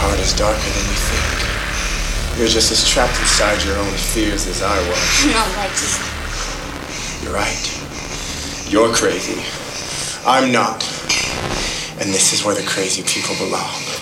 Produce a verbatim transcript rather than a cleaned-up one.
heart is darker than you think. You're just as trapped inside your own fears as I was. No, Mikey. You're right. You're crazy. I'm not. And this is where the crazy people belong.